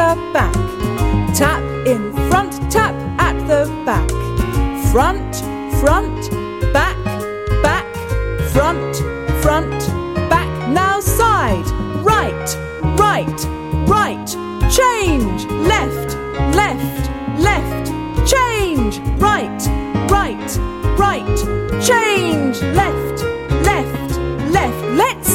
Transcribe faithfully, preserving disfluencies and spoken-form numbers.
the back. Tap in front, tap at the back. Front, front, back, back, front, front, back. Now side, right, right, right. Change, left, left, left. Change, right,